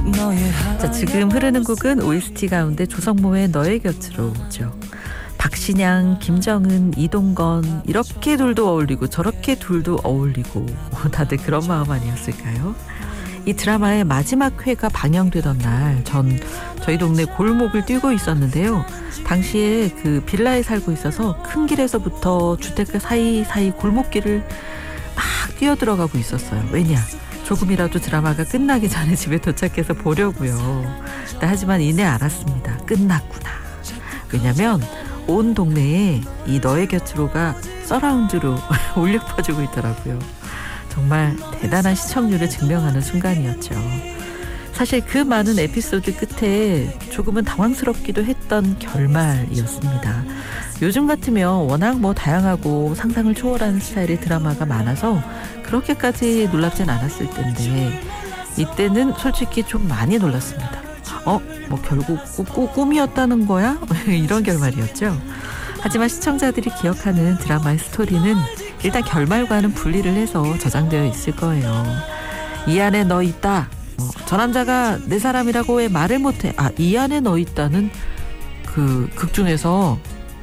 자, 지금 흐르는 곡은 OST 가운데 조성모의 너의 곁으로죠. 박신양, 김정은, 이동건 이렇게 둘도 어울리고 저렇게 둘도 어울리고 다들 그런 마음 아니었을까요? 이 드라마의 마지막 회가 방영되던 날 저희 동네 골목을 뛰고 있었는데요. 당시에 그 빌라에 살고 있어서 큰 길에서부터 주택가 사이사이 골목길을 막 뛰어들어가고 있었어요. 왜냐? 조금이라도 드라마가 끝나기 전에 집에 도착해서 보려고요. 하지만 이내 알았습니다. 끝났구나. 왜냐면 온 동네에 이 너의 곁으로가 서라운드로 울려 퍼지고 있더라고요. 정말 대단한 시청률을 증명하는 순간이었죠. 사실 그 많은 에피소드 끝에 조금은 당황스럽기도 했던 결말이었습니다. 요즘 같으면 워낙 다양하고 상상을 초월하는 스타일의 드라마가 많아서 그렇게까지 놀랍진 않았을 텐데 이때는 솔직히 좀 많이 놀랐습니다. 결국 꿈이었다는 거야? 이런 결말이었죠. 하지만 시청자들이 기억하는 드라마의 스토리는 일단 결말과는 분리를 해서 저장되어 있을 거예요. 이 안에 너 있다. 저 남자가 내 사람이라고 왜 말을 못해? 이 안에 너 있다는 그 극 중에서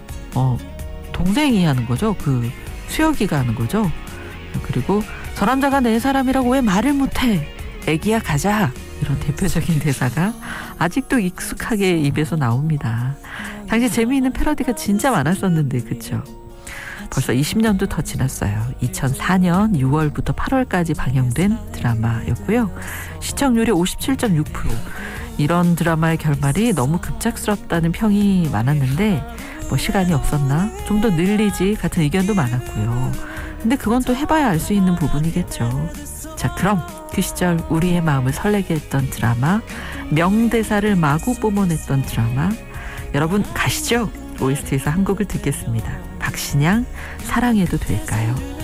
동생이 하는 거죠. 그 수혁이가 하는 거죠. 그리고 저 남자가 내 사람이라고 왜 말을 못해? 애기야 가자. 이런 대표적인 대사가 아직도 익숙하게 입에서 나옵니다. 당시 재미있는 패러디가 진짜 많았었는데 그쵸? 벌써 20년도 더 지났어요. 2004년 6월부터 8월까지 방영된 드라마였고요. 시청률이 57.6%. 이런 드라마의 결말이 너무 급작스럽다는 평이 많았는데 시간이 없었나? 좀 더 늘리지 같은 의견도 많았고요. 근데 그건 또 해봐야 알 수 있는 부분이겠죠. 자, 그럼 그 시절 우리의 마음을 설레게 했던 드라마, 명대사를 마구 뿜어냈던 드라마, 여러분 가시죠. OST에서 한 곡을 듣겠습니다. 박신양, 사랑해도 될까요?